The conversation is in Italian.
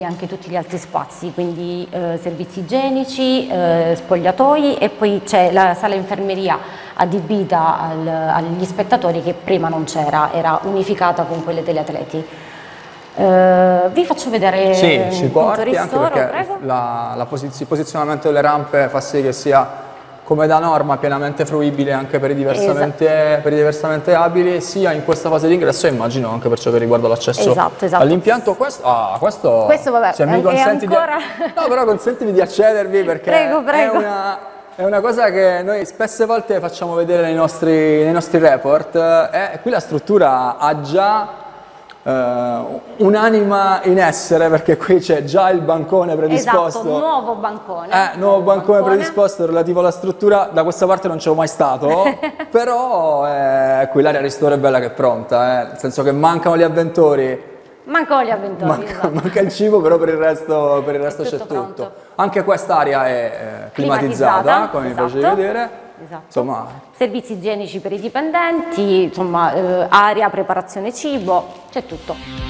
anche tutti gli altri spazi, quindi servizi igienici, spogliatoi, e poi c'è la sala infermeria adibita agli spettatori che prima non c'era, era unificata con quelle degli atleti. Vi faccio vedere ci un porti, anche ristoro, perché prego. il posizionamento delle rampe fa sì che sia, come da norma, pienamente fruibile anche per i diversamente abili, sia in questa fase di ingresso e immagino anche per ciò che riguarda l'accesso all'impianto. Questo vabbè, se mi consenti ancora... No, però consentimi di accedervi, perché prego. è una cosa che noi spesse volte facciamo vedere nei nostri report, e qui la struttura ha già un'anima in essere, perché qui c'è già il bancone predisposto. Esatto, nuovo bancone. Predisposto relativo alla struttura. Da questa parte non c'ero mai stato, però qui l'area ristoro è bella che è pronta, nel senso che mancano gli avventori. Mancano gli avventori, Manca il cibo, però per il resto c'è tutto. Pronto. Anche quest'area è climatizzata, come mi piace vedere. Esatto. Insomma, servizi igienici per i dipendenti, insomma, aria, preparazione cibo, c'è tutto.